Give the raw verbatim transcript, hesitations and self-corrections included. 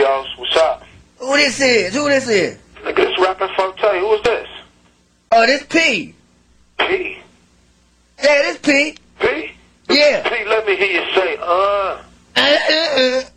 Rios. What's up? Who this is? Who this is? Nigga, this rapping Forte. Who is this? Oh, this P. P? Yeah, this P. P? Yeah. P, let me hear you say, uh. Uh, uh, uh.